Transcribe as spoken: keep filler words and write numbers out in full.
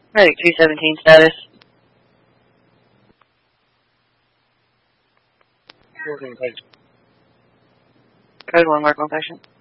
Medic two seventeen status. fourteen patient. Code one, mark one patient.